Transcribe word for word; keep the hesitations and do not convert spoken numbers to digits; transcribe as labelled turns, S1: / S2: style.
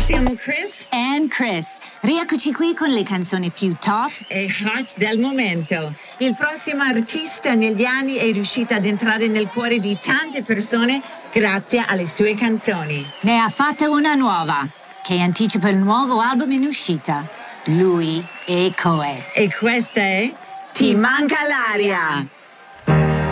S1: siamo Chris
S2: and Chris. Rieccoci qui con le canzoni più top
S1: e hot del momento. Il prossimo artista negli anni è riuscito ad entrare nel cuore di tante persone grazie alle sue canzoni.
S2: Ne ha fatta una nuova, che anticipa il nuovo album in uscita. Lui e Coez.
S1: E questa è Ti manca l'aria.